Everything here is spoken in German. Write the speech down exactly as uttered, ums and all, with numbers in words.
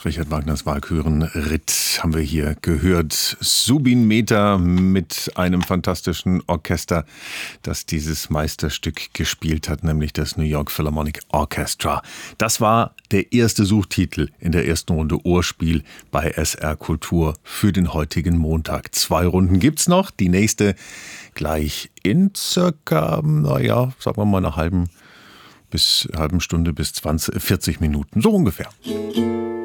Richard Wagners Walküren-Ritt haben wir hier gehört. Subin Mehta mit einem fantastischen Orchester, das dieses Meisterstück gespielt hat, nämlich das New York Philharmonic Orchestra. Das war der erste Suchtitel in der ersten Runde Ohrspiel bei S R Kultur für den heutigen Montag. Zwei Runden gibt's noch. Die nächste gleich in circa, naja, sagen wir mal einer halben bis halben Stunde bis zwanzig, vierzig Minuten, so ungefähr.